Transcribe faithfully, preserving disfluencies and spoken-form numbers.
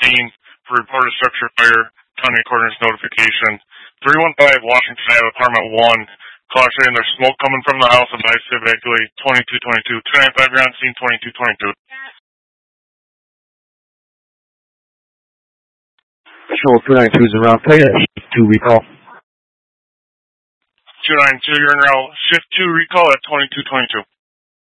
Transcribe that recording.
scene for reported structure fire, county coroner's notification. three one five Washington Avenue, apartment one. Caller saying there's smoke coming from the house, advised to evacuate twenty-two twenty-two. two ninety-five, you're on scene twenty-two twenty-two. Patrol two ninety-two is around. Pay that two recall. two ninety-two, you're in route. Shift two recall at twenty-two twenty-two.